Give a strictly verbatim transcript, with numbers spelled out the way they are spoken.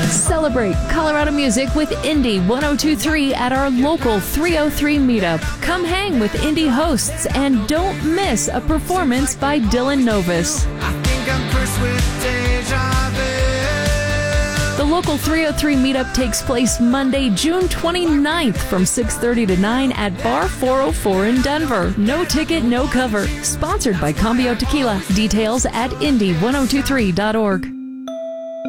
Celebrate Colorado music with Indie ten twenty-three at our local three oh three meetup. Come hang with indie hosts and don't miss a performance by Dylan Novus. I think I'm cursed with deja vu. The local three oh three meetup takes place Monday, June twenty-ninth from six thirty to nine at Bar four oh four in Denver. No ticket, no cover. Sponsored by Cambio Tequila. Details at indie ten twenty-three dot org.